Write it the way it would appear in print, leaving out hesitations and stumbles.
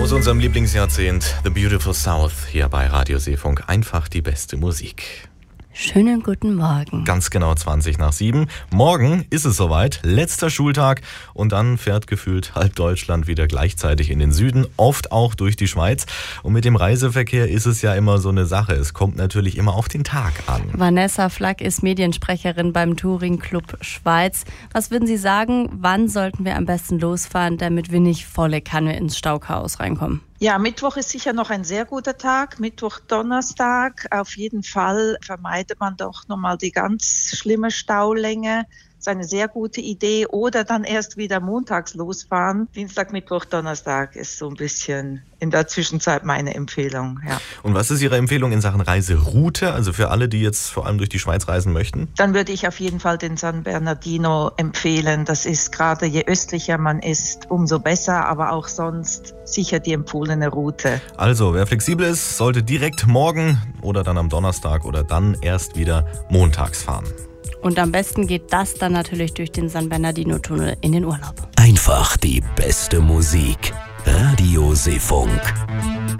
Aus unserem Lieblingsjahrzehnt The Beautiful South hier bei Radio Seefunk. Einfach die beste Musik. Schönen guten Morgen. Ganz genau 7:20. Morgen ist es soweit, letzter Schultag und dann fährt gefühlt halb Deutschland wieder gleichzeitig in den Süden, oft auch durch die Schweiz. Und mit dem Reiseverkehr ist es ja immer so eine Sache. Es kommt natürlich immer auf den Tag an. Vanessa Flack ist Mediensprecherin beim Touring Club Schweiz. Was würden Sie sagen, wann sollten wir am besten losfahren, damit wir nicht volle Kanne ins Stauchaos reinkommen? Ja, Mittwoch ist sicher noch ein sehr guter Tag. Mittwoch, Donnerstag. Auf jeden Fall vermeidet man doch nochmal die ganz schlimme Staulänge. Das ist eine sehr gute Idee. Oder dann erst wieder montags losfahren. Dienstag, Mittwoch, Donnerstag ist so ein bisschen in der Zwischenzeit meine Empfehlung. Ja. Und was ist Ihre Empfehlung in Sachen Reiseroute? Also für alle, die jetzt vor allem durch die Schweiz reisen möchten? Dann würde ich auf jeden Fall den San Bernardino empfehlen. Das ist gerade, je östlicher man ist, umso besser. Aber auch sonst sicher die empfohlene Route. Also, wer flexibel ist, sollte direkt morgen oder dann am Donnerstag oder dann erst wieder montags fahren. Und am besten geht das dann natürlich durch den San Bernardino-Tunnel in den Urlaub. Einfach die beste Musik. Radio Seefunk.